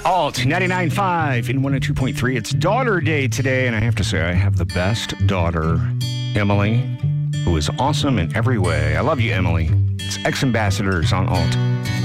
Alt 99.5 and 102.3. It's Daughter Day today, and I have to say I have the best daughter, Emily, who is awesome in every way. I love you, Emily. It's Ex-Ambassadors on Alt.